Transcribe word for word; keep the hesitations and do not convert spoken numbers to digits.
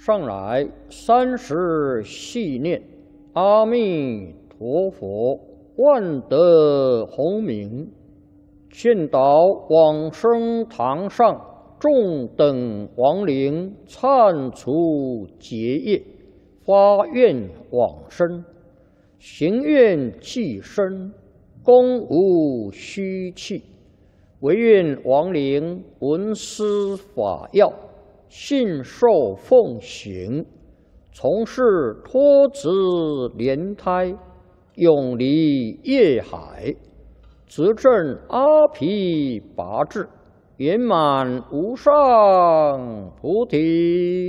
上来三十细念，阿弥陀佛，万德洪名，见到往生堂上众等亡灵忏除结业，发愿往生，行愿济身，功无虚弃，唯愿亡灵闻思法要，信受奉行，从事脱子莲胎，永离业海，执证阿毗跋致，圆满无上菩提。